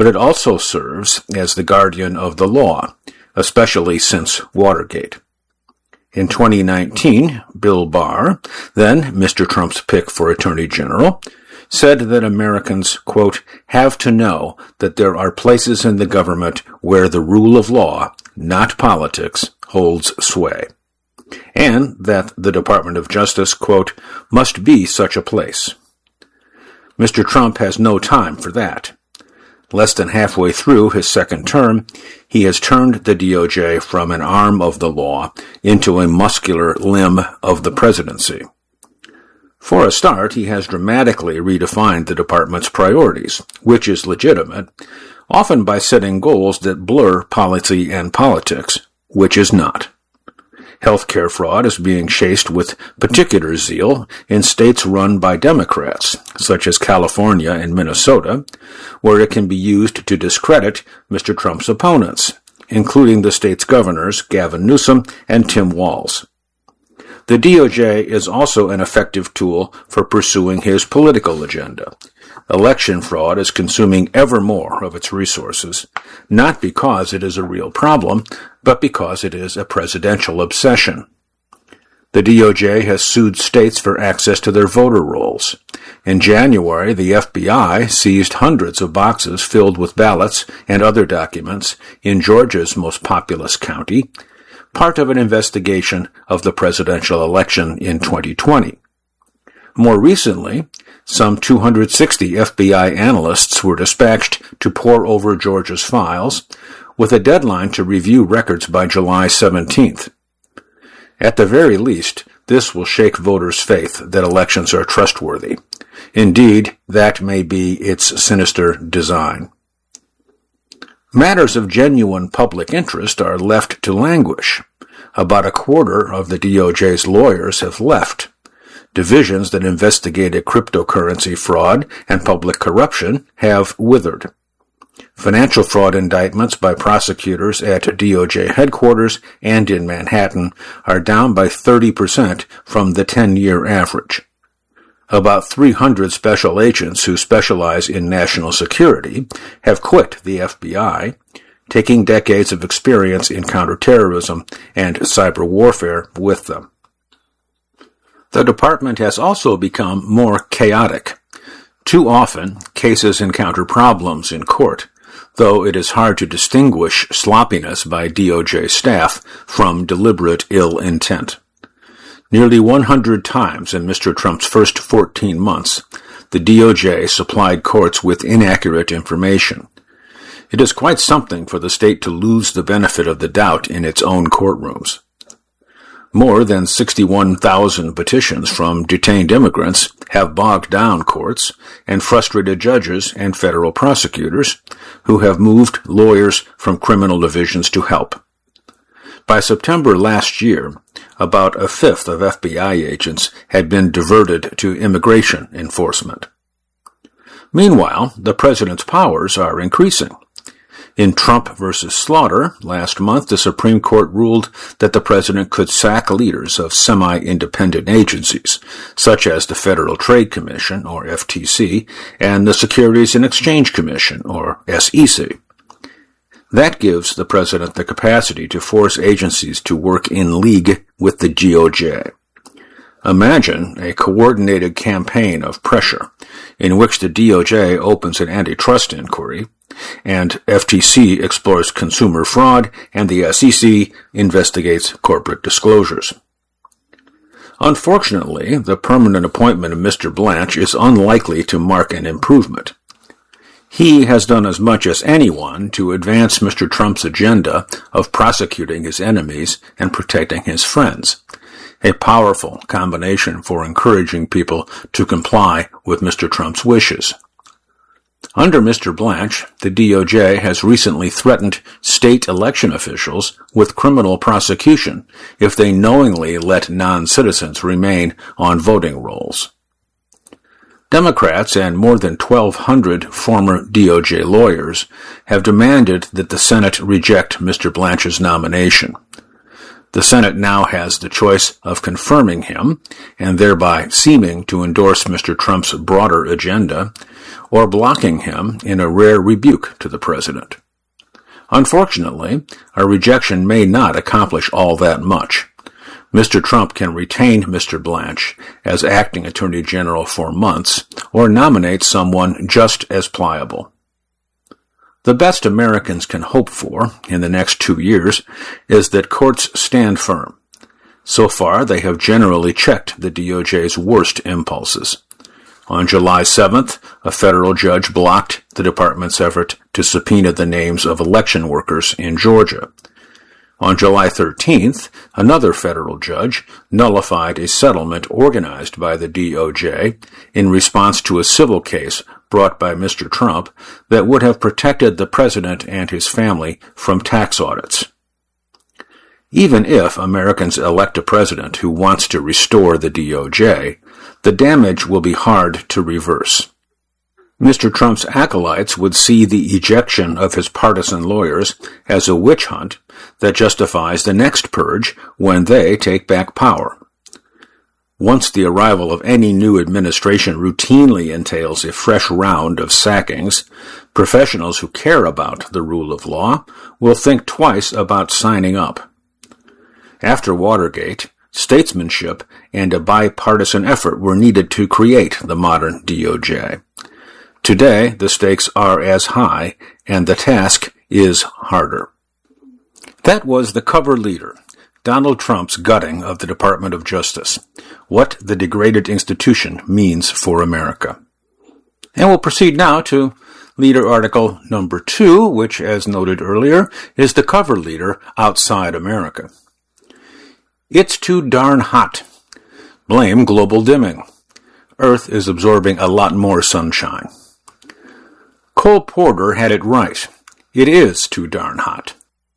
but it also serves as the guardian of the law, especially since Watergate. In 2019, Bill Barr, then Mr. Trump's pick for Attorney General, said that Americans, quote, have to know that there are places in the government where the rule of law, not politics, holds sway, and that the Department of Justice, quote, must be such a place. Mr. Trump has no time for that. Less than halfway through his second term, he has turned the DOJ from an arm of the law into a muscular limb of the presidency. For a start, he has dramatically redefined the department's priorities, which is legitimate, often by setting goals that blur policy and politics, which is not. Healthcare fraud is being chased with particular zeal in states run by Democrats, such as California and Minnesota, where it can be used to discredit Mr. Trump's opponents, including the state's governors Gavin Newsom and Tim Walz. The DOJ is also an effective tool for pursuing his political agenda. Election fraud is consuming ever more of its resources, not because it is a real problem, but because it is a presidential obsession. The DOJ has sued states for access to their voter rolls. In January, the FBI seized hundreds of boxes filled with ballots and other documents in Georgia's most populous county, part of an investigation of the presidential election in 2020. More recently, some 260 FBI analysts were dispatched to pore over Georgia's files, with a deadline to review records by July 17th. At the very least, this will shake voters' faith that elections are trustworthy. Indeed, that may be its sinister design. Matters of genuine public interest are left to languish. About a quarter of the DOJ's lawyers have left. Divisions that investigated cryptocurrency fraud and public corruption have withered. Financial fraud indictments by prosecutors at DOJ headquarters and in Manhattan are down by 30% from the 10-year average. About 300 special agents who specialize in national security have quit the FBI, taking decades of experience in counterterrorism and cyber warfare with them. The department has also become more chaotic. Too often, cases encounter problems in court, though it is hard to distinguish sloppiness by DOJ staff from deliberate ill intent. Nearly 100 times in Mr. Trump's first 14 months, the DOJ supplied courts with inaccurate information. It is quite something for the state to lose the benefit of the doubt in its own courtrooms. More than 61,000 petitions from detained immigrants have bogged down courts and frustrated judges and federal prosecutors who have moved lawyers from criminal divisions to help. By September last year, about a fifth of FBI agents had been diverted to immigration enforcement. Meanwhile, the president's powers are increasing. In Trump versus Slaughter, last month, the Supreme Court ruled that the president could sack leaders of semi-independent agencies, such as the Federal Trade Commission, or FTC, and the Securities and Exchange Commission, or SEC. That gives the president the capacity to force agencies to work in league with the DOJ. Imagine a coordinated campaign of pressure in which the DOJ opens an antitrust inquiry, and FTC explores consumer fraud, and the SEC investigates corporate disclosures. Unfortunately, the permanent appointment of Mr. Blanche is unlikely to mark an improvement. He has done as much as anyone to advance Mr. Trump's agenda of prosecuting his enemies and protecting his friends, a powerful combination for encouraging people to comply with Mr. Trump's wishes. Under Mr. Blanche, the DOJ has recently threatened state election officials with criminal prosecution if they knowingly let non-citizens remain on voting rolls. Democrats and more than 1,200 former DOJ lawyers have demanded that the Senate reject Mr. Blanche's nomination. The Senate now has the choice of confirming him, and thereby seeming to endorse Mr. Trump's broader agenda, or blocking him in a rare rebuke to the president. Unfortunately, a rejection may not accomplish all that much. Mr. Trump can retain Mr. Blanche as acting Attorney General for months, or nominate someone just as pliable. The best Americans can hope for in the next 2 years is that courts stand firm. So far, they have generally checked the DOJ's worst impulses. On July 7th, a federal judge blocked the department's effort to subpoena the names of election workers in Georgia. On July 13th, another federal judge nullified a settlement organized by the DOJ in response to a civil case brought by Mr. Trump that would have protected the president and his family from tax audits. Even if Americans elect a president who wants to restore the DOJ, the damage will be hard to reverse. Mr. Trump's acolytes would see the ejection of his partisan lawyers as a witch hunt that justifies the next purge when they take back power. Once the arrival of any new administration routinely entails a fresh round of sackings, professionals who care about the rule of law will think twice about signing up. After Watergate, statesmanship and a bipartisan effort were needed to create the modern DOJ. Today, the stakes are as high, and the task is harder. That was the cover leader, Donald Trump's gutting of the Department of Justice, what the degraded institution means for America. And we'll proceed now to leader article number 2, which, as noted earlier, is the cover leader outside America. It's too darn hot. Blame global dimming. Earth is absorbing a lot more sunshine. Cole Porter had it right. It is too darn hot.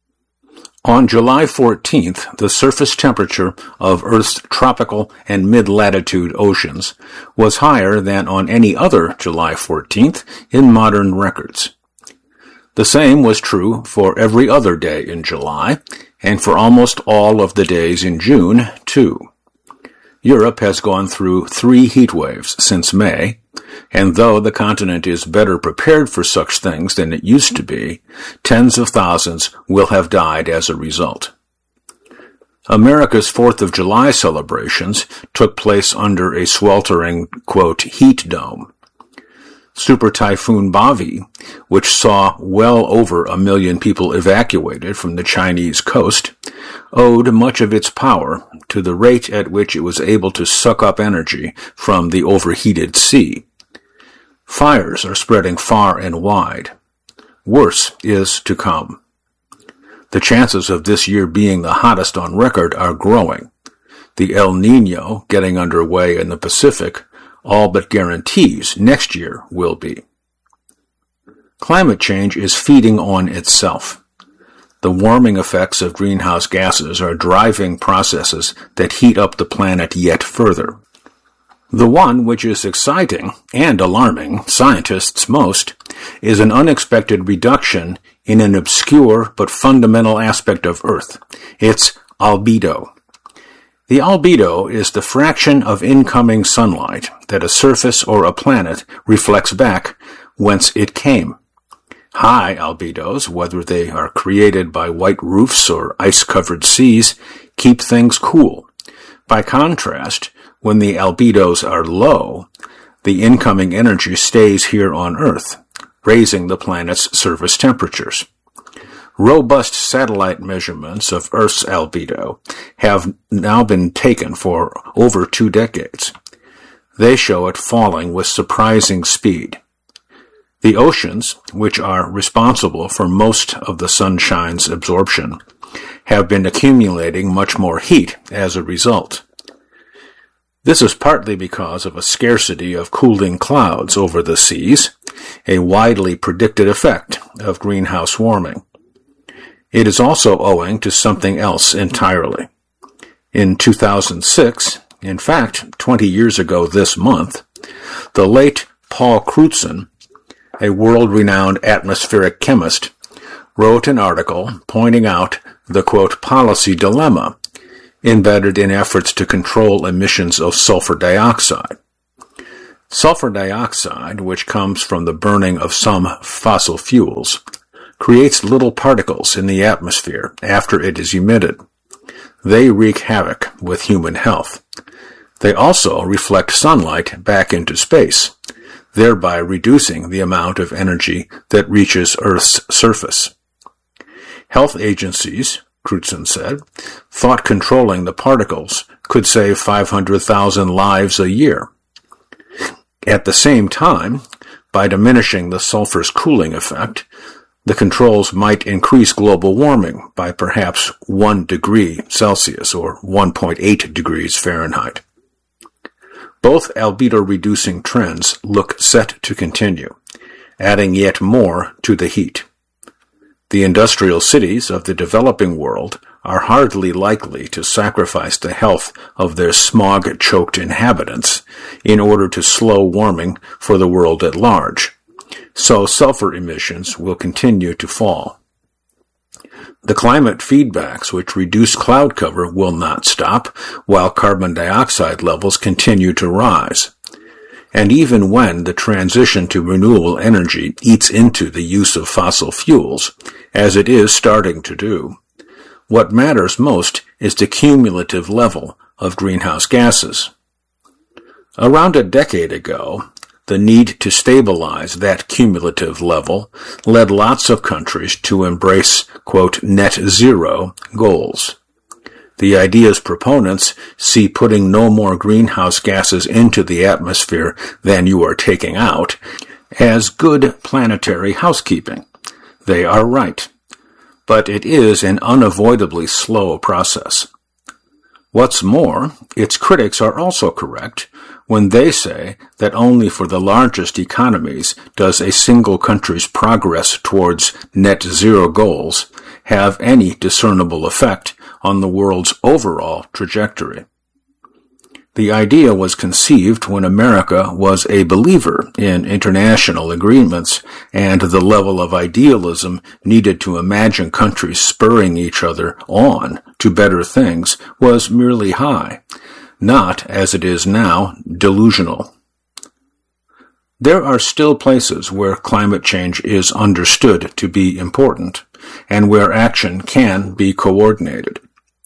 On July 14th, the surface temperature of Earth's tropical and mid-latitude oceans was higher than on any other July 14th in modern records. The same was true for every other day in July, and for almost all of the days in June, too. Europe has gone through 3 heat waves since May, and though the continent is better prepared for such things than it used to be, tens of thousands will have died as a result. America's 4th of July celebrations took place under a sweltering, quote, heat dome. Super Typhoon Bavi, which saw well over 1 million people evacuated from the Chinese coast, owed much of its power to the rate at which it was able to suck up energy from the overheated sea. Fires are spreading far and wide. Worse is to come. The chances of this year being the hottest on record are growing. The El Niño getting underway in the Pacific all but guarantees next year will be. Climate change is feeding on itself. The warming effects of greenhouse gases are driving processes that heat up the planet yet further. The one which is exciting and alarming scientists most is an unexpected reduction in an obscure but fundamental aspect of Earth. It's albedo. The albedo is the fraction of incoming sunlight that a surface or a planet reflects back whence it came. High albedos, whether they are created by white roofs or ice-covered seas, keep things cool. By contrast, when the albedos are low, the incoming energy stays here on Earth, raising the planet's surface temperatures. Robust satellite measurements of Earth's albedo have now been taken for over 2 decades. They show it falling with surprising speed. The oceans, which are responsible for most of the sunshine's absorption, have been accumulating much more heat as a result. This is partly because of a scarcity of cooling clouds over the seas, a widely predicted effect of greenhouse warming. It is also owing to something else entirely. In 2006, in fact 20 years ago this month, the late Paul Crutzen, a world-renowned atmospheric chemist, wrote an article pointing out the, quote, policy dilemma embedded in efforts to control emissions of sulfur dioxide. Sulfur dioxide, which comes from the burning of some fossil fuels, creates little particles in the atmosphere after it is emitted. They wreak havoc with human health. They also reflect sunlight back into space, thereby reducing the amount of energy that reaches Earth's surface. Health agencies, Crutzen said, thought controlling the particles could save 500,000 lives a year. At the same time, by diminishing the sulfur's cooling effect, the controls might increase global warming by perhaps 1 degree Celsius or 1.8 degrees Fahrenheit. Both albedo-reducing trends look set to continue, adding yet more to the heat. The industrial cities of the developing world are hardly likely to sacrifice the health of their smog-choked inhabitants in order to slow warming for the world at large, so sulfur emissions will continue to fall. The climate feedbacks which reduce cloud cover will not stop while carbon dioxide levels continue to rise. And even when the transition to renewable energy eats into the use of fossil fuels, as it is starting to do, what matters most is the cumulative level of greenhouse gases. Around a decade ago, the need to stabilize that cumulative level led lots of countries to embrace, quote, net zero goals. The idea's proponents see putting no more greenhouse gases into the atmosphere than you are taking out as good planetary housekeeping. They are right, but it is an unavoidably slow process. What's more, its critics are also correct when they say that only for the largest economies does a single country's progress towards net zero goals have any discernible effect on the world's overall trajectory. The idea was conceived when America was a believer in international agreements, and the level of idealism needed to imagine countries spurring each other on to better things was merely high, not, as it is now, delusional. There are still places where climate change is understood to be important, and where action can be coordinated.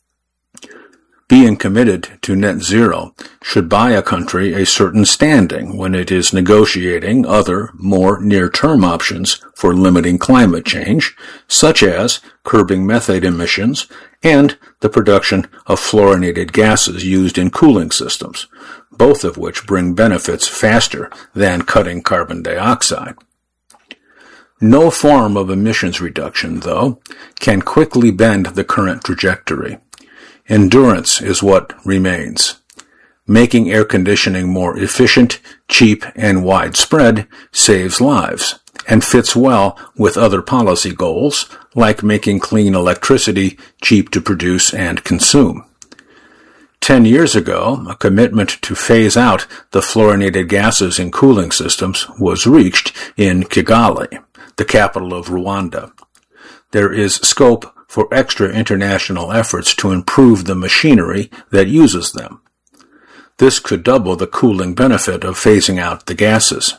Being committed to net zero should buy a country a certain standing when it is negotiating other, more near-term options for limiting climate change, such as curbing methane emissions and the production of fluorinated gases used in cooling systems, both of which bring benefits faster than cutting carbon dioxide. No form of emissions reduction, though, can quickly bend the current trajectory. Endurance is what remains. Making air conditioning more efficient, cheap, and widespread saves lives and fits well with other policy goals, like making clean electricity cheap to produce and consume. 10 years ago, a commitment to phase out the fluorinated gases in cooling systems was reached in Kigali, the capital of Rwanda. There is scope for extra international efforts to improve the machinery that uses them. This could double the cooling benefit of phasing out the gases.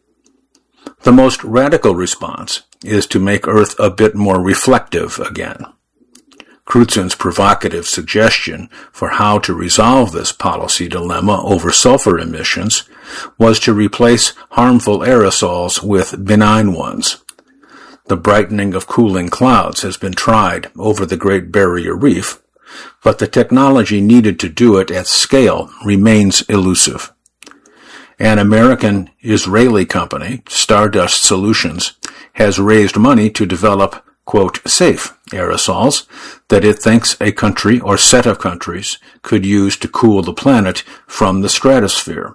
The most radical response is to make Earth a bit more reflective again. Crutzen's provocative suggestion for how to resolve this policy dilemma over sulfur emissions was to replace harmful aerosols with benign ones. The brightening of cooling clouds has been tried over the Great Barrier Reef, but the technology needed to do it at scale remains elusive. An American-Israeli company, Stardust Solutions, has raised money to develop, quote, safe aerosols that it thinks a country or set of countries could use to cool the planet from the stratosphere.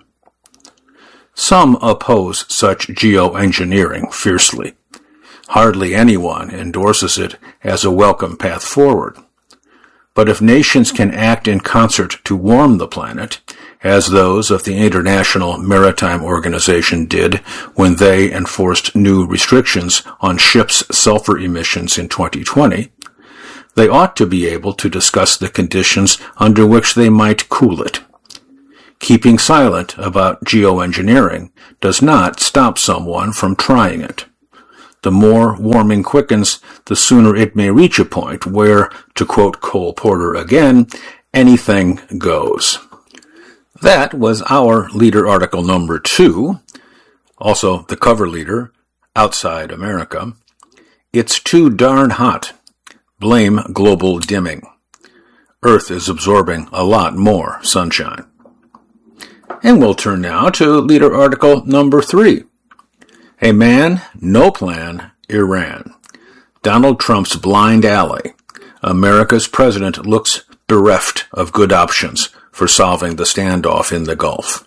Some oppose such geoengineering fiercely. Hardly anyone endorses it as a welcome path forward. But if nations can act in concert to warm the planet, as those of the International Maritime Organization did when they enforced new restrictions on ships' sulfur emissions in 2020, They ought to be able to discuss the conditions under which they might cool it. Keeping silent about geoengineering does not stop someone from trying it. The more warming quickens, the sooner it may reach a point where, to quote Cole Porter again, anything goes. That was our leader article number 2, also the cover leader, Outside America. It's too darn hot. Blame global dimming. Earth is absorbing a lot more sunshine. And we'll turn now to leader article number 3. A man, no plan, Iran. Donald Trump's blind ally. America's president looks bereft of good options for solving the standoff in the Gulf.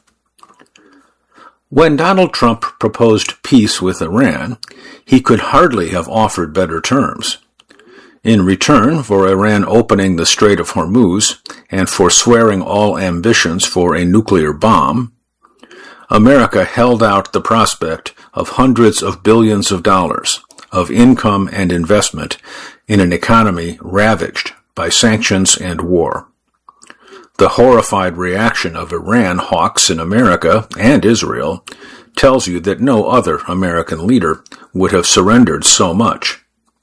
When Donald Trump proposed peace with Iran, he could hardly have offered better terms. In return for Iran opening the Strait of Hormuz and forswearing all ambitions for a nuclear bomb, America held out the prospect of hundreds of billions of dollars of income and investment in an economy ravaged by sanctions and war. The horrified reaction of Iran hawks in America and Israel tells you that no other American leader would have surrendered so much.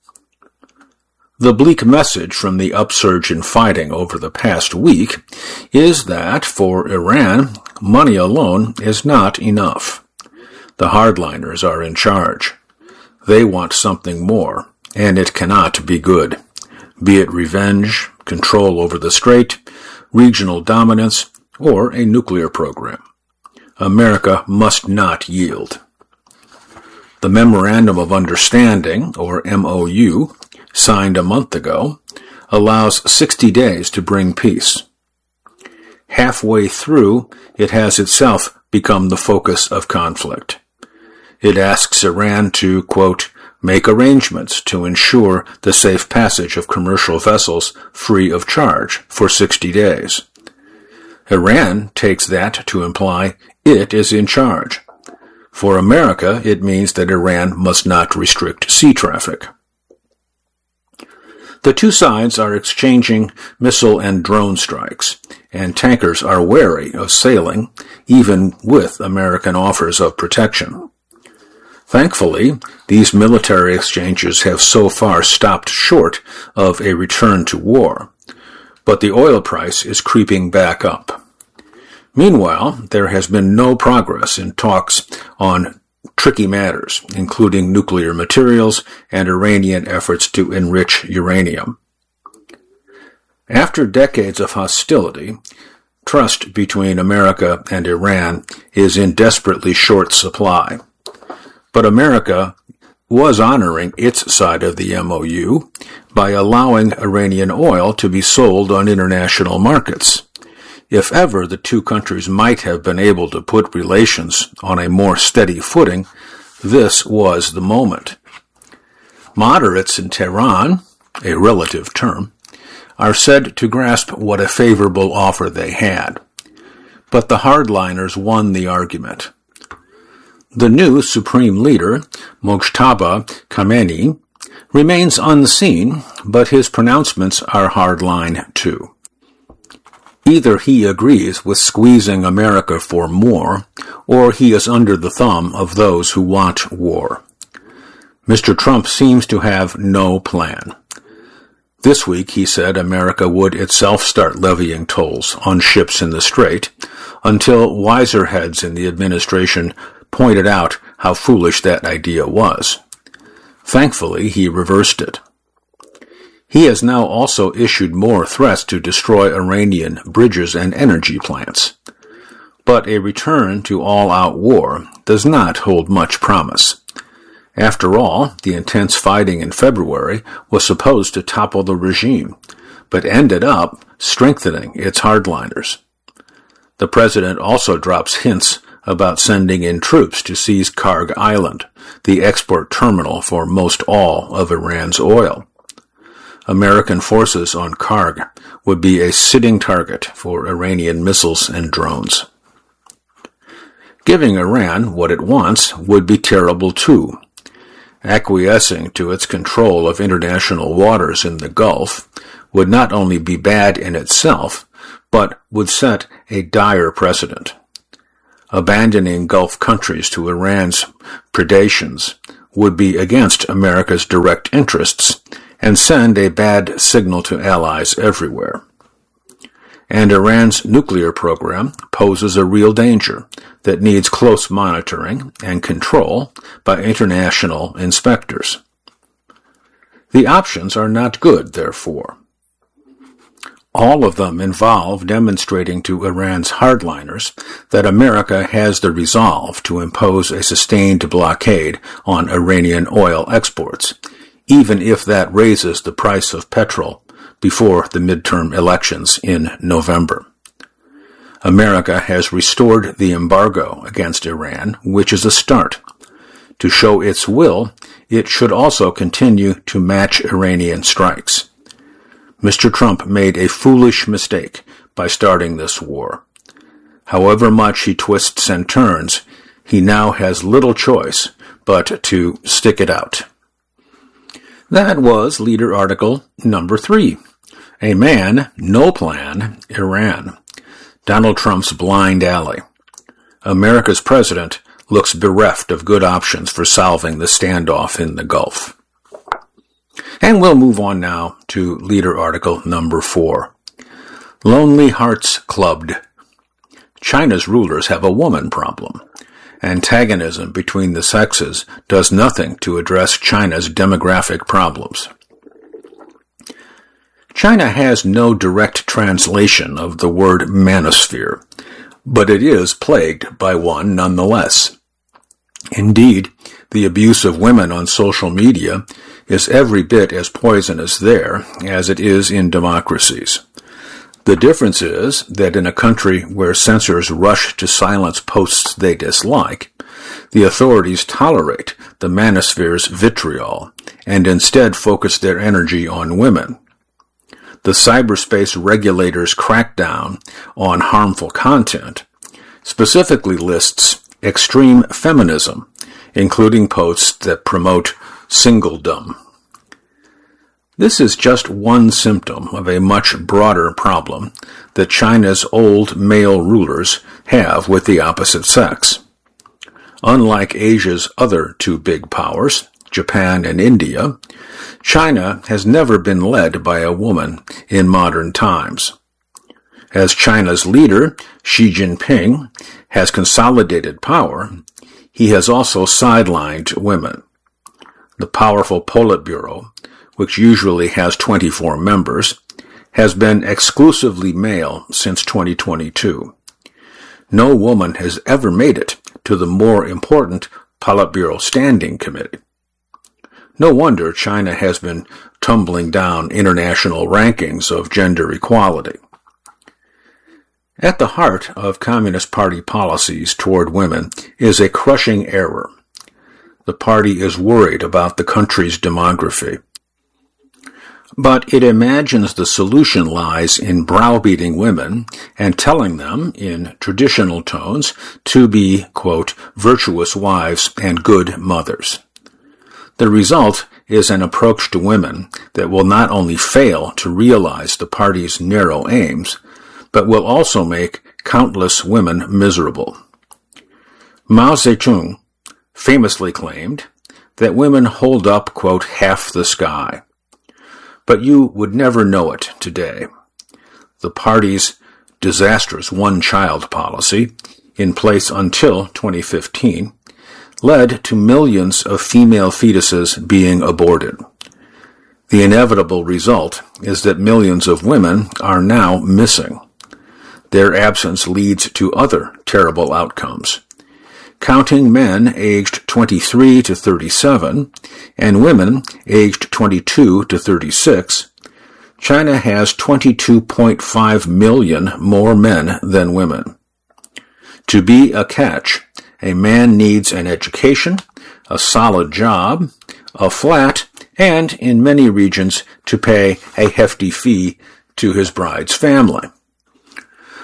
The bleak message from the upsurge in fighting over the past week is that, for Iran, money alone is not enough. The hardliners are in charge. They want something more, and it cannot be good, be it revenge, control over the strait, regional dominance, or a nuclear program. America must not yield. The Memorandum of Understanding, or MOU, signed a month ago, allows 60 days to bring peace. Halfway through, it has itself become the focus of conflict. It asks Iran to, quote, make arrangements to ensure the safe passage of commercial vessels free of charge for 60 days. Iran takes that to imply it is in charge. For America, it means that Iran must not restrict sea traffic. The two sides are exchanging missile and drone strikes, and tankers are wary of sailing, even with American offers of protection. Thankfully, these military exchanges have so far stopped short of a return to war, but the oil price is creeping back up. Meanwhile, there has been no progress in talks on tricky matters, including nuclear materials and Iranian efforts to enrich uranium. After decades of hostility, trust between America and Iran is in desperately short supply. But America was honoring its side of the MOU by allowing Iranian oil to be sold on international markets. If ever the two countries might have been able to put relations on a more steady footing, this was the moment. Moderates in Tehran, a relative term, are said to grasp what a favorable offer they had. But the hardliners won the argument. The new supreme leader, Mojtaba Khamenei, remains unseen, but his pronouncements are hardline too. Either he agrees with squeezing America for more, or he is under the thumb of those who want war. Mr. Trump seems to have no plan. This week he said America would itself start levying tolls on ships in the Strait, until wiser heads in the administration pointed out how foolish that idea was. Thankfully, he reversed it. He has now also issued more threats to destroy Iranian bridges and energy plants. But a return to all-out war does not hold much promise. After all, the intense fighting in February was supposed to topple the regime, but ended up strengthening its hardliners. The president also drops hints about sending in troops to seize Karg Island, the export terminal for most all of Iran's oil. American forces on Karg would be a sitting target for Iranian missiles and drones. Giving Iran what it wants would be terrible too. Acquiescing to its control of international waters in the Gulf would not only be bad in itself, but would set a dire precedent. Abandoning Gulf countries to Iran's predations would be against America's direct interests and send a bad signal to allies everywhere. And Iran's nuclear program poses a real danger that needs close monitoring and control by international inspectors. The options are not good, therefore. All of them involve demonstrating to Iran's hardliners that America has the resolve to impose a sustained blockade on Iranian oil exports, even if that raises the price of petrol before the midterm elections in November. America has restored the embargo against Iran, which is a start. To show its will, it should also continue to match Iranian strikes. Mr. Trump made a foolish mistake by starting this war. However much he twists and turns, he now has little choice but to stick it out. That was leader article number 3. A man, no plan, Iran. Donald Trump's blind alley. America's president looks bereft of good options for solving the standoff in the Gulf. And we'll move on now to leader article number 4. Lonely Hearts Clubbed. China's rulers have a woman problem. Antagonism between the sexes does nothing to address China's demographic problems. China has no direct translation of the word manosphere, but it is plagued by one nonetheless. Indeed, the abuse of women on social media is every bit as poisonous there as it is in democracies. The difference is that in a country where censors rush to silence posts they dislike, the authorities tolerate the manosphere's vitriol and instead focus their energy on women. The cyberspace regulators' crackdown on harmful content specifically lists extreme feminism, including posts that promote singledom. This is just one symptom of a much broader problem that China's old male rulers have with the opposite sex. Unlike Asia's other two big powers, Japan and India, China has never been led by a woman in modern times. As China's leader, Xi Jinping, has consolidated power, he has also sidelined women. The powerful Politburo, which usually has 24 members, has been exclusively male since 2022. No woman has ever made it to the more important Politburo Standing Committee. No wonder China has been tumbling down international rankings of gender equality. At the heart of Communist Party policies toward women is a crushing error. The party is worried about the country's demography. But it imagines the solution lies in browbeating women and telling them, in traditional tones, to be, quote, virtuous wives and good mothers. The result is an approach to women that will not only fail to realize the party's narrow aims, but will also make countless women miserable. Mao Zedong famously claimed that women hold up, quote, half the sky. But you would never know it today. The party's disastrous one-child policy, in place until 2015, led to millions of female fetuses being aborted. The inevitable result is that millions of women are now missing. Their absence leads to other terrible outcomes. Counting men aged 23 to 37 and women aged 22 to 36, China has 22.5 million more men than women. To be a catch, a man needs an education, a solid job, a flat, and, in many regions, to pay a hefty fee to his bride's family.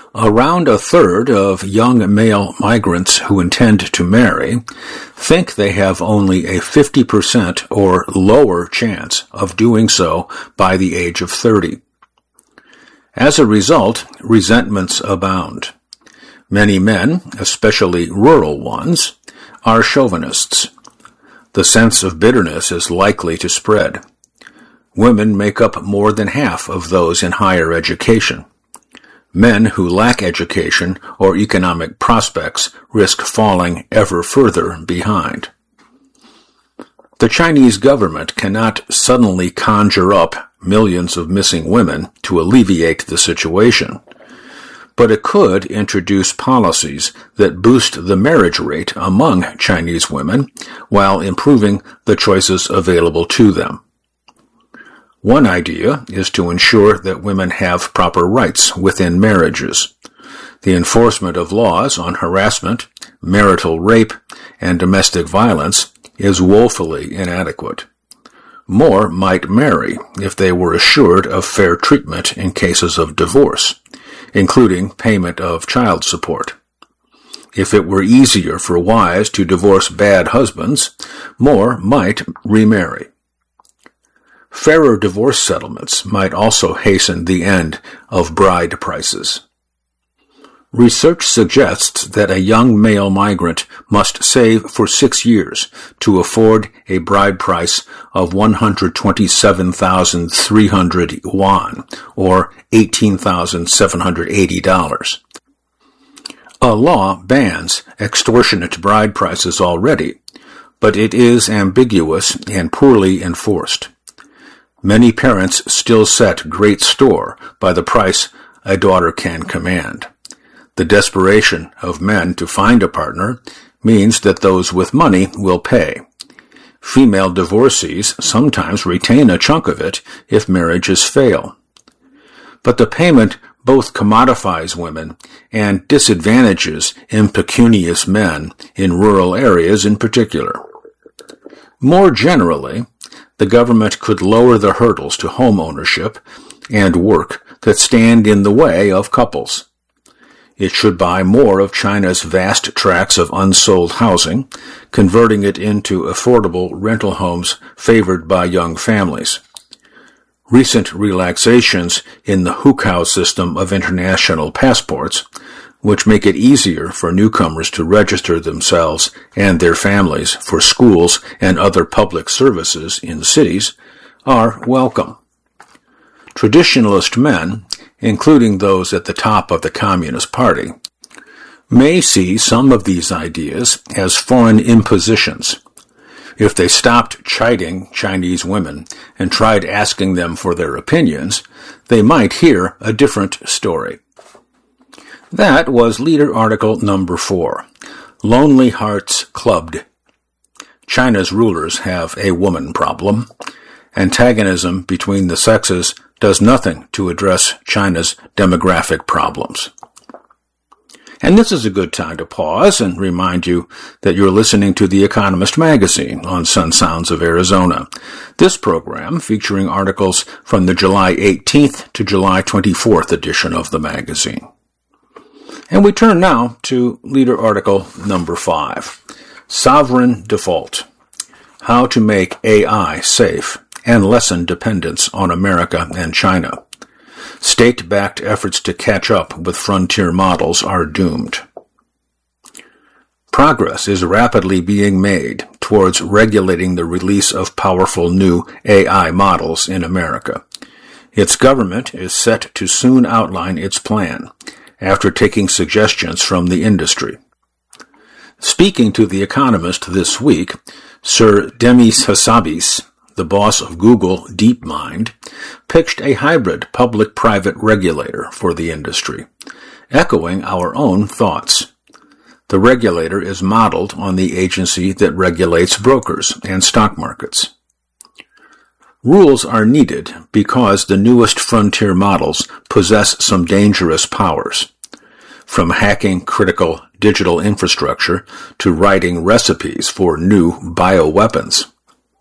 Around a third of young male migrants who intend to marry think they have only a 50% or lower chance of doing so by the age of 30. As a result, resentments abound. Many men, especially rural ones, are chauvinists. The sense of bitterness is likely to spread. Women make up more than half of those in higher education. Men who lack education or economic prospects risk falling ever further behind. The Chinese government cannot suddenly conjure up millions of missing women to alleviate the situation, but it could introduce policies that boost the marriage rate among Chinese women while improving the choices available to them. One idea is to ensure that women have proper rights within marriages. The enforcement of laws on harassment, marital rape, and domestic violence is woefully inadequate. More might marry if they were assured of fair treatment in cases of divorce, including payment of child support. If it were easier for wives to divorce bad husbands, more might remarry. Fairer divorce settlements might also hasten the end of bride prices. Research suggests that a young male migrant must save for 6 years to afford a bride price of 127,300 yuan, or $18,780. A law bans extortionate bride prices already, but it is ambiguous and poorly enforced. Many parents still set great store by the price a daughter can command. The desperation of men to find a partner means that those with money will pay. Female divorcees sometimes retain a chunk of it if marriages fail. But the payment both commodifies women and disadvantages impecunious men in rural areas in particular. More generally, the government could lower the hurdles to home ownership and work that stand in the way of couples. It should buy more of China's vast tracts of unsold housing, converting it into affordable rental homes favored by young families. Recent relaxations in the hukou system of international passports, which make it easier for newcomers to register themselves and their families for schools and other public services in cities, are welcome. Traditionalist men, including those at the top of the Communist Party, may see some of these ideas as foreign impositions. If they stopped chiding Chinese women and tried asking them for their opinions, they might hear a different story. That was Leader Article number 4, Lonely Hearts Clubbed. China's rulers have a woman problem. Antagonism between the sexes does nothing to address China's demographic problems. And this is a good time to pause and remind you that you're listening to The Economist magazine on Sun Sounds of Arizona. This program featuring articles from the July 18th to July 24th edition of the magazine. And we turn now to Leader Article number 5, Sovereign Default, How to Make AI Safe and Lessen Dependence on America and China. State-backed efforts to catch up with frontier models are doomed. Progress is rapidly being made towards regulating the release of powerful new AI models in America. Its government is set to soon outline its plan, after taking suggestions from the industry. Speaking to The Economist this week, Sir Demis Hassabis, the boss of Google DeepMind, pitched a hybrid public-private regulator for the industry, echoing our own thoughts. The regulator is modeled on the agency that regulates brokers and stock markets. Rules are needed because the newest frontier models possess some dangerous powers, from hacking critical digital infrastructure to writing recipes for new bioweapons.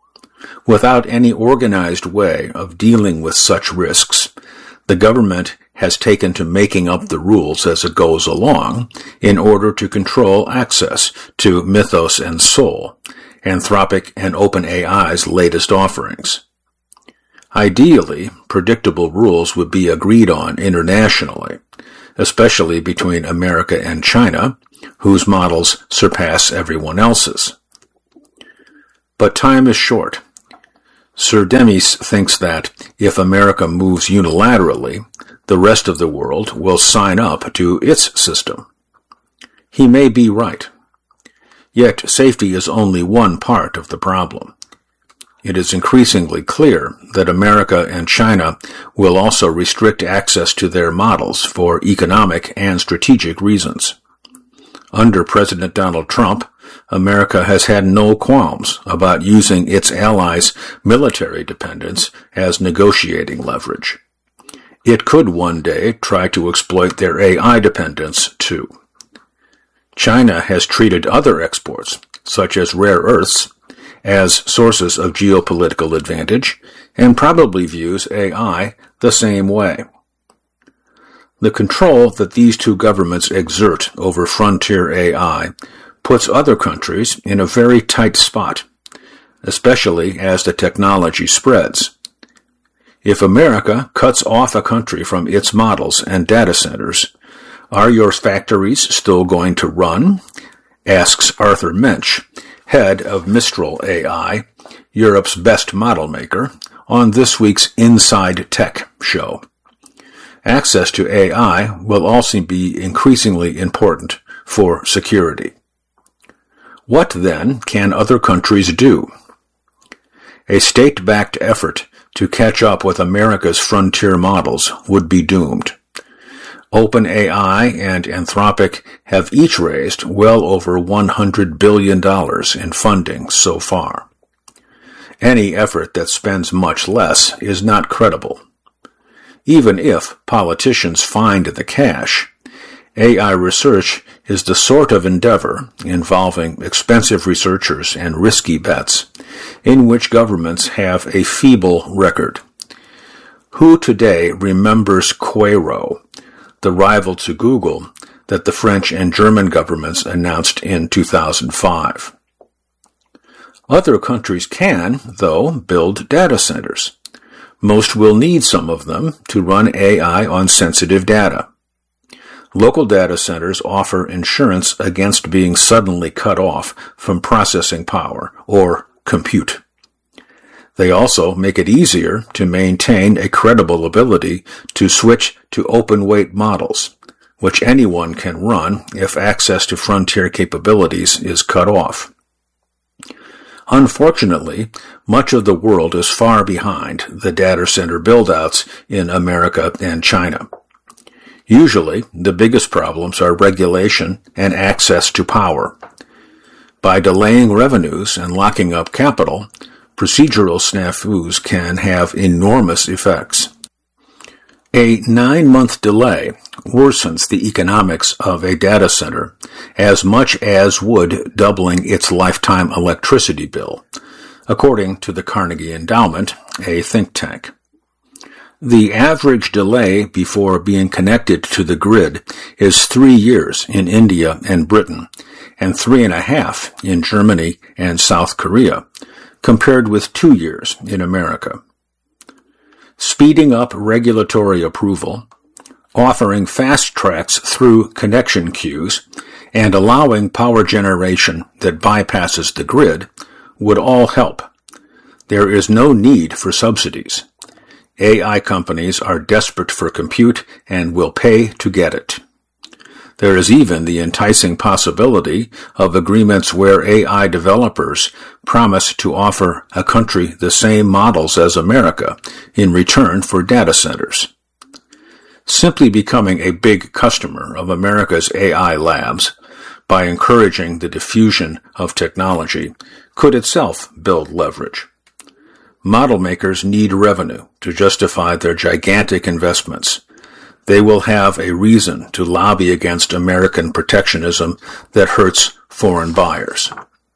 Without any organized way of dealing with such risks, the government has taken to making up the rules as it goes along in order to control access to Mythos and Sol, Anthropic and OpenAI's latest offerings. Ideally, predictable rules would be agreed on internationally, especially between America and China, whose models surpass everyone else's. But time is short. Sir Demis thinks that if America moves unilaterally, the rest of the world will sign up to its system. He may be right. Yet safety is only one part of the problem. It is increasingly clear that America and China will also restrict access to their models for economic and strategic reasons. Under President Donald Trump, America has had no qualms about using its allies' military dependence as negotiating leverage. It could one day try to exploit their AI dependence too. China has treated other exports, such as rare earths, as sources of geopolitical advantage and probably views AI the same way. The control that these two governments exert over frontier AI puts other countries in a very tight spot, especially as the technology spreads. If America cuts off a country from its models and data centers, are your factories still going to run? Asks Arthur Mensch, head of Mistral AI, Europe's best model maker, on this week's Inside Tech show. Access to AI will also be increasingly important for security. What, then, can other countries do? A state-backed effort to catch up with America's frontier models would be doomed. OpenAI and Anthropic have each raised well over $100 billion in funding so far. Any effort that spends much less is not credible. Even if politicians find the cash, AI research is the sort of endeavor involving expensive researchers and risky bets, in which governments have a feeble record. Who today remembers Quero, the rival to Google that the French and German governments announced in 2005? Other countries can, though, build data centers. Most will need some of them to run AI on sensitive data. Local data centers offer insurance against being suddenly cut off from processing power or compute. They also make it easier to maintain a credible ability to switch to open-weight models, which anyone can run if access to frontier capabilities is cut off. Unfortunately, much of the world is far behind the data center build-outs in America and China. Usually, the biggest problems are regulation and access to power. By delaying revenues and locking up capital, procedural snafus can have enormous effects. A 9-month delay worsens the economics of a data center as much as would doubling its lifetime electricity bill, according to the Carnegie Endowment, a think tank. The average delay before being connected to the grid is 3 years in India and Britain, and 3.5 in Germany and South Korea, compared with 2 years in America. Speeding up regulatory approval, offering fast tracks through connection queues, and allowing power generation that bypasses the grid would all help. There is no need for subsidies. AI companies are desperate for compute and will pay to get it. There is even the enticing possibility of agreements where AI developers promise to offer a country the same models as America in return for data centers. Simply becoming a big customer of America's AI labs by encouraging the diffusion of technology could itself build leverage. Model makers need revenue to justify their gigantic investments. They will have a reason to lobby against American protectionism that hurts foreign buyers.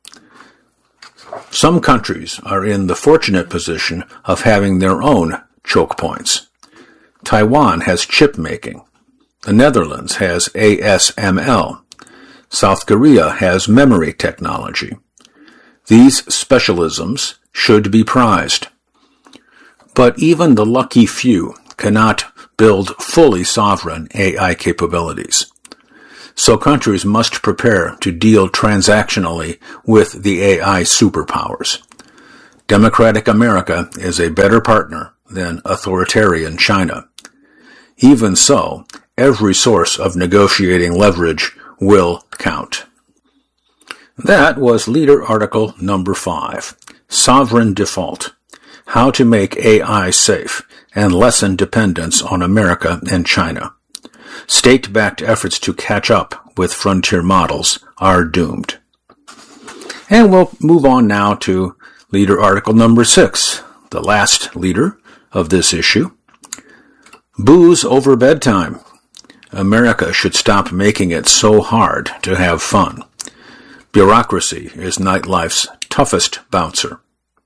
Some countries are in the fortunate position of having their own choke points. Taiwan has chip making. The Netherlands has ASML. South Korea has memory technology. These specialisms should be prized. But even the lucky few cannot build fully sovereign AI capabilities. So countries must prepare to deal transactionally with the AI superpowers. Democratic America is a better partner than authoritarian China. Even so, every source of negotiating leverage will count. That was Leader Article number 5, Sovereign Default, How to Make AI Safe and Lessen Dependence on America and China. State-backed efforts to catch up with frontier models are doomed. And we'll move on now to Leader Article number 6, the last leader of this issue. Booze over bedtime. America should stop making it so hard to have fun. Bureaucracy is nightlife's toughest bouncer.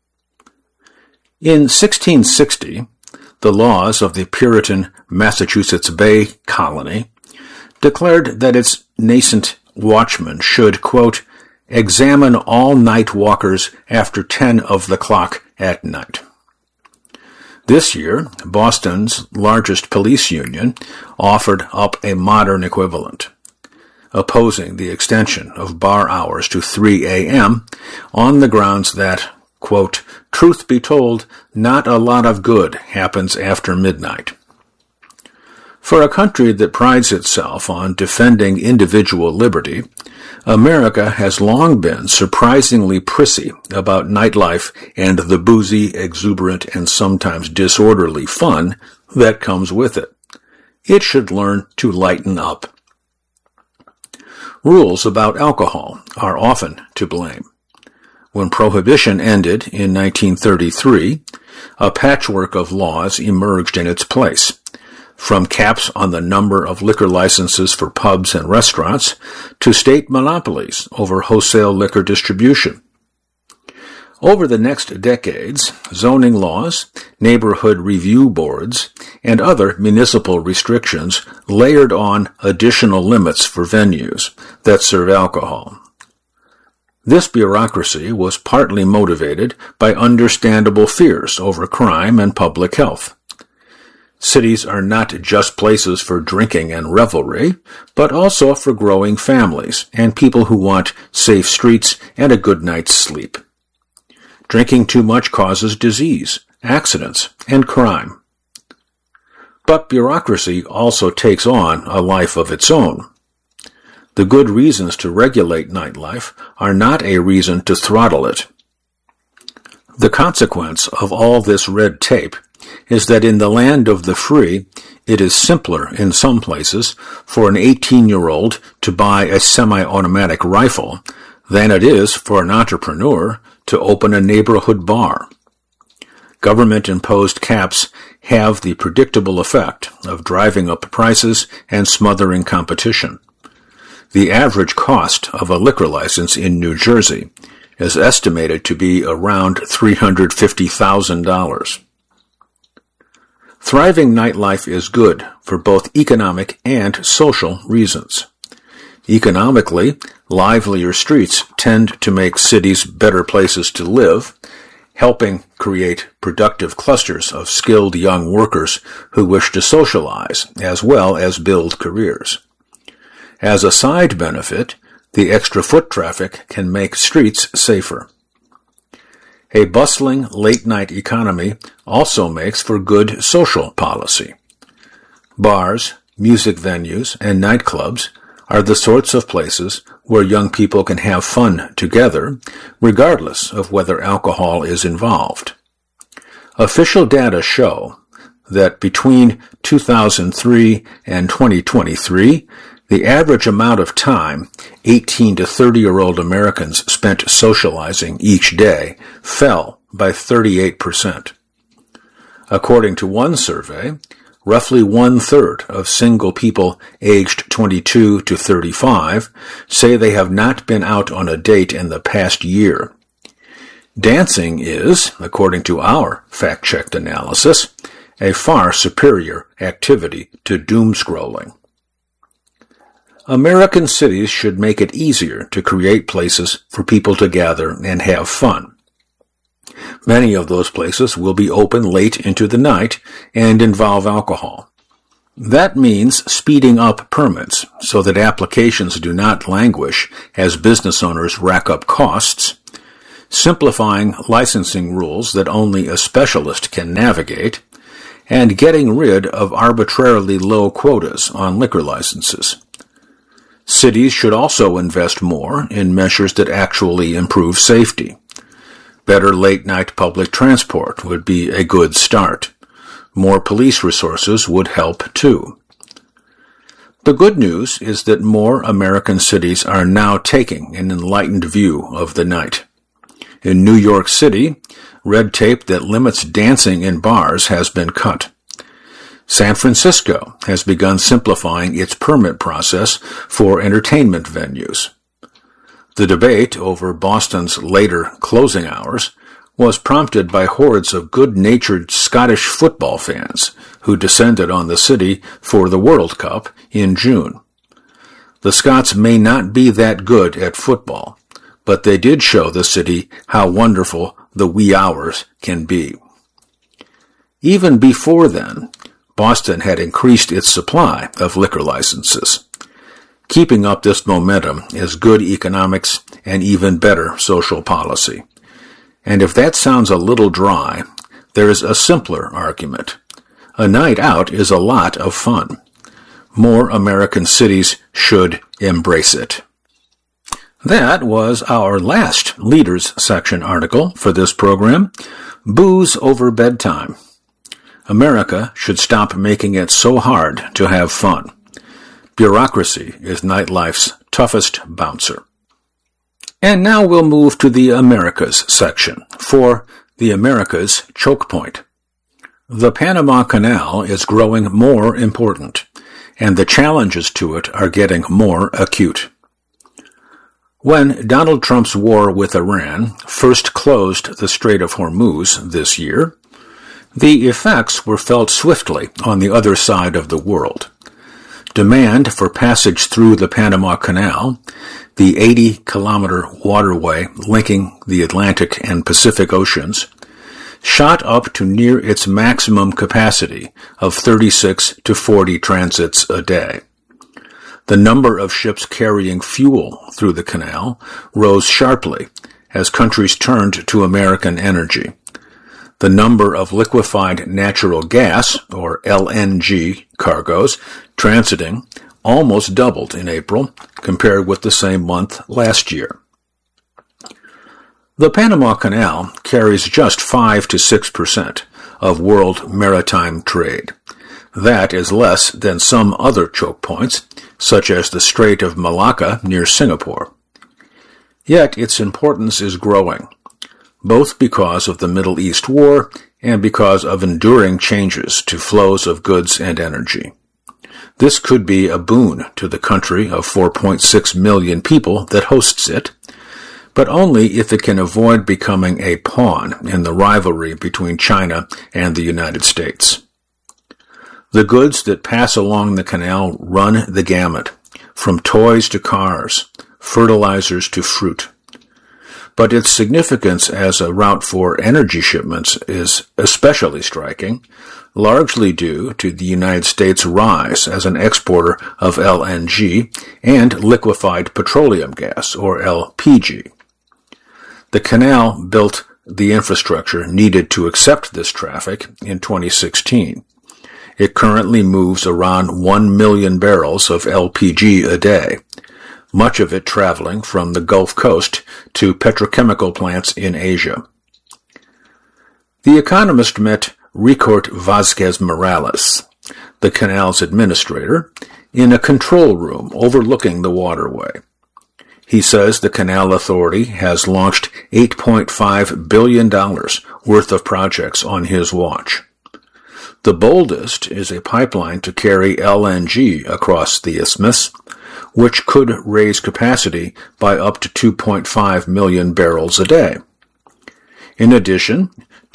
In 1660, the laws of the Puritan Massachusetts Bay Colony declared that its nascent watchmen should, quote, examine all night walkers after 10 of the clock at night. This year, Boston's largest police union offered up a modern equivalent, opposing the extension of bar hours to 3 a.m. on the grounds that, quote, truth be told, not a lot of good happens after midnight. For a country that prides itself on defending individual liberty, America has long been surprisingly prissy about nightlife and the boozy, exuberant, and sometimes disorderly fun that comes with it. It should learn to lighten up. Rules about alcohol are often to blame. When Prohibition ended in 1933, a patchwork of laws emerged in its place, from caps on the number of liquor licenses for pubs and restaurants to state monopolies over wholesale liquor distribution. Over the next decades, zoning laws, neighborhood review boards, and other municipal restrictions layered on additional limits for venues that serve alcohol. This bureaucracy was partly motivated by understandable fears over crime and public health. Cities are not just places for drinking and revelry, but also for growing families and people who want safe streets and a good night's sleep. Drinking too much causes disease, accidents, and crime. But bureaucracy also takes on a life of its own. The good reasons to regulate nightlife are not a reason to throttle it. The consequence of all this red tape is that in the land of the free, it is simpler in some places for an 18-year-old to buy a semi-automatic rifle than it is for an entrepreneur to open a neighborhood bar. Government-imposed caps have the predictable effect of driving up prices and smothering competition. The average cost of a liquor license in New Jersey is estimated to be around $350,000. Thriving nightlife is good for both economic and social reasons. Economically, livelier streets tend to make cities better places to live, helping create productive clusters of skilled young workers who wish to socialize as well as build careers. As a side benefit, the extra foot traffic can make streets safer. A bustling late-night economy also makes for good social policy. Bars, music venues, and nightclubs are the sorts of places where young people can have fun together, regardless of whether alcohol is involved. Official data show that between 2003 and 2023, the average amount of time 18 to 30-year-old Americans spent socializing each day fell by 38%. According to one survey, roughly one-third of single people aged 22 to 35 say they have not been out on a date in the past year. Dancing is, according to our fact-checked analysis, a far superior activity to doom scrolling. American cities should make it easier to create places for people to gather and have fun. Many of those places will be open late into the night and involve alcohol. That means speeding up permits so that applications do not languish as business owners rack up costs, simplifying licensing rules that only a specialist can navigate, and getting rid of arbitrarily low quotas on liquor licenses. Cities should also invest more in measures that actually improve safety. Better late-night public transport would be a good start. More police resources would help too. The good news is that more American cities are now taking an enlightened view of the night. In New York City, red tape that limits dancing in bars has been cut. San Francisco has begun simplifying its permit process for entertainment venues. The debate over Boston's later closing hours was prompted by hordes of good-natured Scottish football fans who descended on the city for the World Cup in June. The Scots may not be that good at football, but they did show the city how wonderful the wee hours can be. Even before then, Boston had increased its supply of liquor licenses. Keeping up this momentum is good economics and even better social policy. And if that sounds a little dry, there is a simpler argument. A night out is a lot of fun. More American cities should embrace it. That was our last Leaders Section article for this program, Booze Over Bedtime. America should stop making it so hard to have fun. Bureaucracy is nightlife's toughest bouncer. And now we'll move to the Americas section for the Americas choke point. The Panama Canal is growing more important, and the challenges to it are getting more acute. When Donald Trump's war with Iran first closed the Strait of Hormuz this year, the effects were felt swiftly on the other side of the world. Demand for passage through the Panama Canal, the 80-kilometer waterway linking the Atlantic and Pacific Oceans, shot up to near its maximum capacity of 36 to 40 transits a day. The number of ships carrying fuel through the canal rose sharply as countries turned to American energy. The number of liquefied natural gas, or LNG, cargoes transiting almost doubled in April compared with the same month last year. The Panama Canal carries just 5 to 6% of world maritime trade. That is less than some other choke points, such as the Strait of Malacca near Singapore. Yet its importance is growing, both because of the Middle East war and because of enduring changes to flows of goods and energy. This could be a boon to the country of 4.6 million people that hosts it, but only if it can avoid becoming a pawn in the rivalry between China and the United States. The goods that pass along the canal run the gamut, from toys to cars, fertilizers to fruit. But its significance as a route for energy shipments is especially striking, largely due to the United States' rise as an exporter of LNG and liquefied petroleum gas, or LPG. The canal built the infrastructure needed to accept this traffic in 2016. It currently moves around 1 million barrels of LPG a day, much of it traveling from the Gulf Coast to petrochemical plants in Asia. The Economist met Ricaurte Vázquez Morales, the canal's administrator, in a control room overlooking the waterway. He says the Canal Authority has launched $8.5 billion worth of projects on his watch. The boldest is a pipeline to carry LNG across the isthmus, which could raise capacity by up to 2.5 million barrels a day. In addition,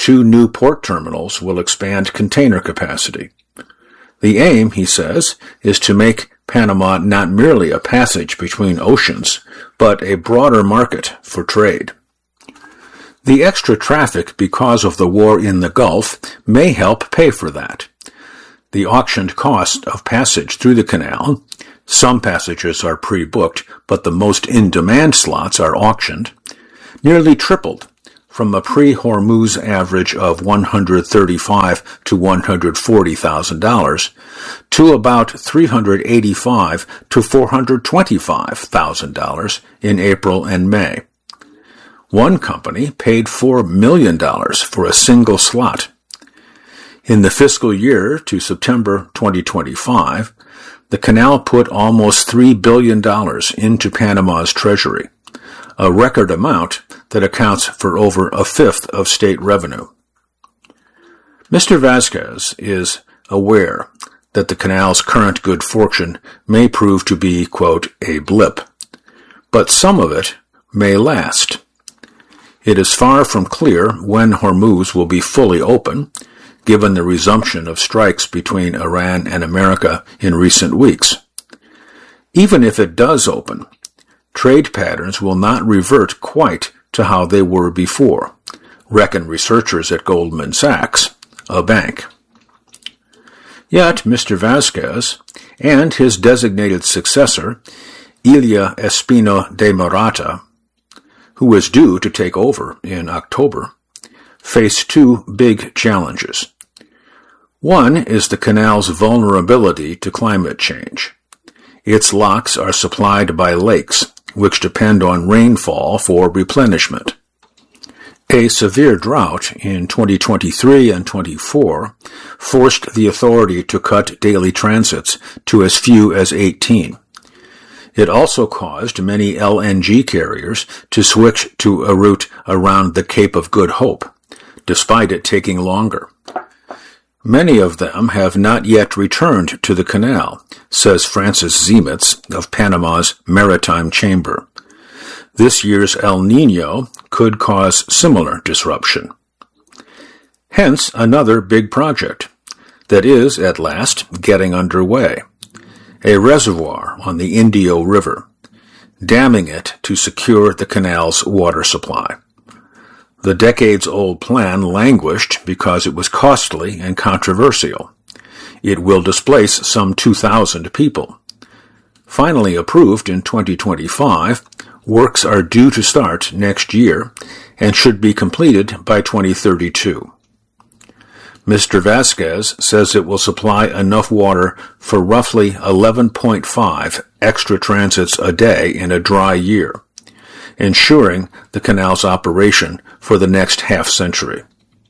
2 new port terminals will expand container capacity. The aim, he says, is to make Panama not merely a passage between oceans, but a broader market for trade. The extra traffic because of the war in the Gulf may help pay for that. The auctioned cost of passage through the canal, some passages are pre-booked, but the most in-demand slots are auctioned, nearly tripled from a pre-Hormuz average of $135,000 to $140,000 to about $385,000 to $425,000 in April and May. One company paid $4 million for a single slot. In the fiscal year to September 2025, the canal put almost $3 billion into Panama's treasury, a record amount that accounts for over a fifth of state revenue. Mr. Vasquez is aware that the canal's current good fortune may prove to be, quote, a blip, but some of it may last. It is far from clear when Hormuz will be fully open, given the resumption of strikes between Iran and America in recent weeks. Even if it does open, trade patterns will not revert quite to how they were before, reckon researchers at Goldman Sachs, a bank. Yet Mr. Vasquez and his designated successor, Ilia Espino de Morata, who is due to take over in October, face 2 big challenges. One is the canal's vulnerability to climate change. Its locks are supplied by lakes, which depend on rainfall for replenishment. A severe drought in 2023 and 24 forced the authority to cut daily transits to as few as 18. It also caused many LNG carriers to switch to a route around the Cape of Good Hope, despite it taking longer. Many of them have not yet returned to the canal, says Francis Zemitz of Panama's Maritime Chamber. This year's El Niño could cause similar disruption. Hence another big project that is, at last, getting underway. A reservoir on the Indio River, damming it to secure the canal's water supply. The decades-old plan languished because it was costly and controversial. It will displace some 2,000 people. Finally approved in 2025, works are due to start next year and should be completed by 2032. Mr. Vasquez says it will supply enough water for roughly 11.5 extra transits a day in a dry year, ensuring the canal's operation for the next half-century.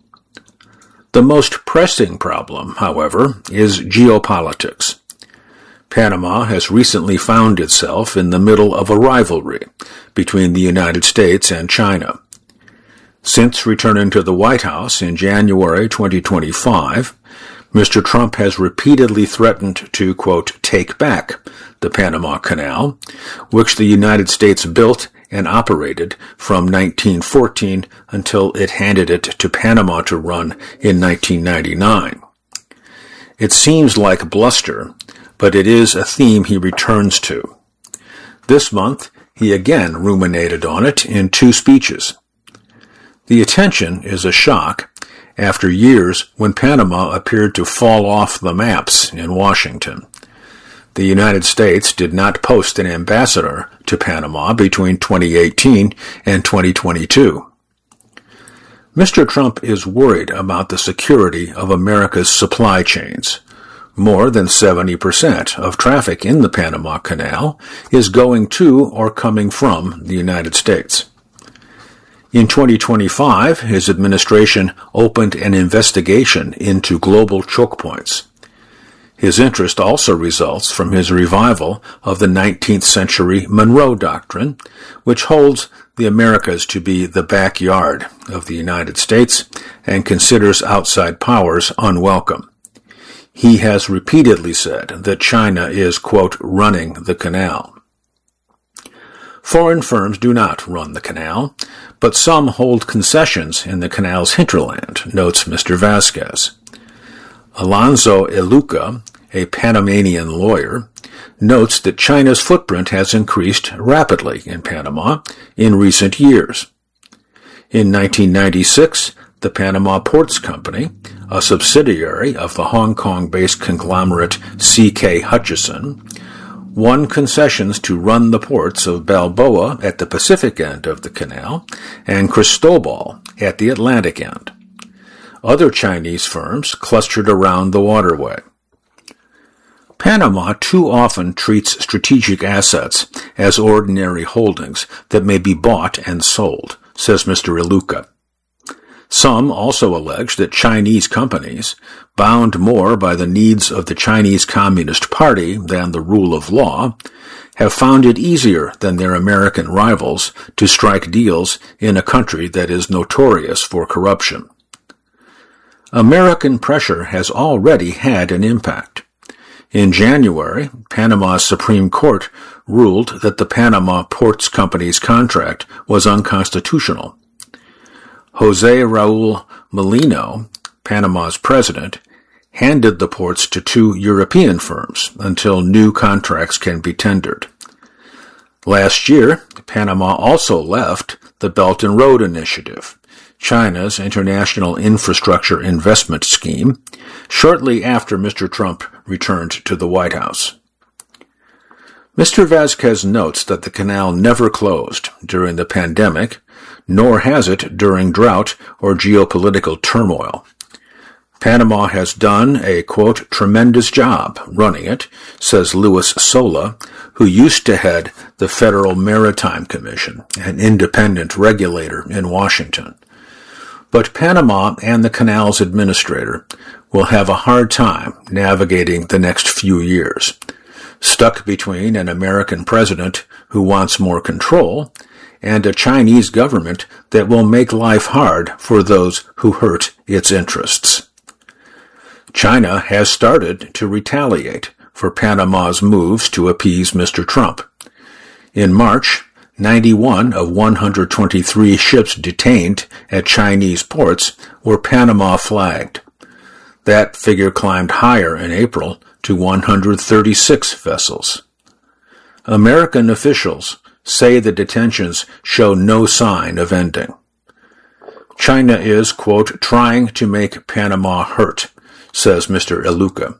The most pressing problem, however, is geopolitics. Panama has recently found itself in the middle of a rivalry between the United States and China. Since returning to the White House in January 2025, Mr. Trump has repeatedly threatened to, quote, take back the Panama Canal, which the United States built and operated from 1914 until it handed it to Panama to run in 1999. It seems like bluster, but it is a theme he returns to. This month, he again ruminated on it in 2 speeches. The attention is a shock after years when Panama appeared to fall off the maps in Washington. The United States did not post an ambassador to Panama between 2018 and 2022. Mr. Trump is worried about the security of America's supply chains. More than 70% of traffic in the Panama Canal is going to or coming from the United States. In 2025, his administration opened an investigation into global choke points. His interest also results from his revival of the 19th century Monroe Doctrine, which holds the Americas to be the backyard of the United States and considers outside powers unwelcome. He has repeatedly said that China is, quote, running the canal. Foreign firms do not run the canal, but some hold concessions in the canal's hinterland, notes Mr. Vasquez. Alonso Iluka, a Panamanian lawyer, notes that China's footprint has increased rapidly in Panama in recent years. In 1996, the Panama Ports Company, a subsidiary of the Hong Kong-based conglomerate C.K. Hutchison, won concessions to run the ports of Balboa at the Pacific end of the canal and Cristobal at the Atlantic end. Other Chinese firms clustered around the waterway. Panama too often treats strategic assets as ordinary holdings that may be bought and sold, says Mr. Iluka. Some also allege that Chinese companies, bound more by the needs of the Chinese Communist Party than the rule of law, have found it easier than their American rivals to strike deals in a country that is notorious for corruption. American pressure has already had an impact. In January, Panama's Supreme Court ruled that the Panama Ports Company's contract was unconstitutional. Jose Raul Molino, Panama's president, handed the ports to two European firms until new contracts can be tendered. Last year, Panama also left the Belt and Road Initiative, China's international infrastructure investment scheme, shortly after Mr. Trump returned to the White House. Mr. Vasquez notes that the canal never closed during the pandemic, nor has it during drought or geopolitical turmoil. Panama has done a, quote, tremendous job running it, says Luis Sola, who used to head the Federal Maritime Commission, an independent regulator in Washington. But Panama and the canal's administrator will have a hard time navigating the next few years, stuck between an American president who wants more control and a Chinese government that will make life hard for those who hurt its interests. China has started to retaliate for Panama's moves to appease Mr. Trump. In March, 91 of 123 ships detained at Chinese ports were Panama flagged. That figure climbed higher in April to 136 vessels. American officials say the detentions show no sign of ending. China is, quote, trying to make Panama hurt, says Mr. Iluka.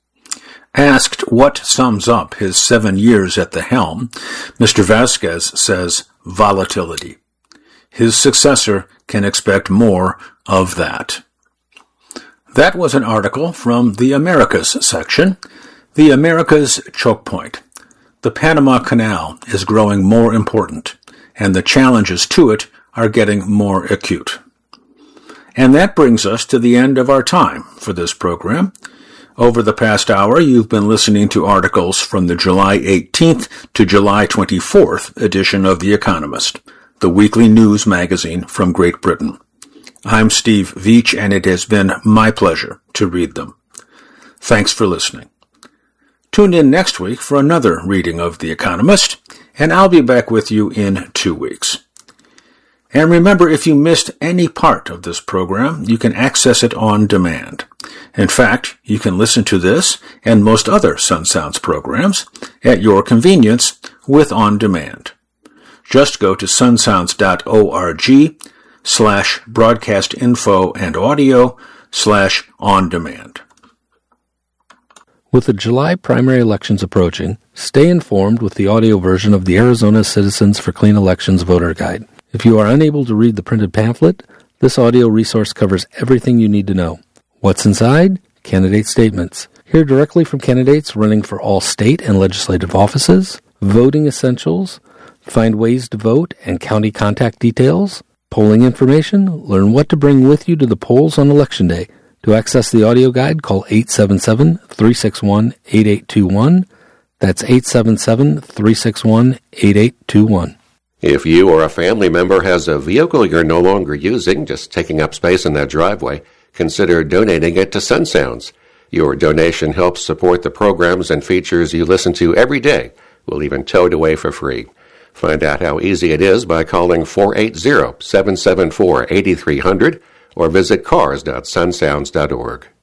Asked what sums up his 7 years at the helm, Mr. Vasquez says volatility. His successor can expect more of that. That was an article from the Americas section, the Americas choke point. The Panama Canal is growing more important, and the challenges to it are getting more acute. And that brings us to the end of our time for this program. Over the past hour, you've been listening to articles from the July 18th to July 24th edition of The Economist, the weekly news magazine from Great Britain. I'm Steve Veach, and it has been my pleasure to read them. Thanks for listening. Tune in next week for another reading of The Economist, and I'll be back with you in 2 weeks. And remember, if you missed any part of this program, you can access it on demand. In fact, you can listen to this and most other Sun Sounds programs at your convenience with On Demand. Just go to sunsounds.org/broadcastinfo-and-audio/on demand. With the July primary elections approaching, stay informed with the audio version of the Arizona Citizens for Clean Elections Voter Guide. If you are unable to read the printed pamphlet, this audio resource covers everything you need to know. What's inside? Candidate statements. Hear directly from candidates running for all state and legislative offices, voting essentials, find ways to vote and county contact details, polling information, learn what to bring with you to the polls on Election Day. To access the audio guide, call 877-361-8821. That's 877-361-8821. If you or a family member has a vehicle you're no longer using, just taking up space in that driveway, consider donating it to Sun Sounds. Your donation helps support the programs and features you listen to every day. We'll even tow it away for free. Find out how easy it is by calling 480-774-8300 or visit cars.sunsounds.org.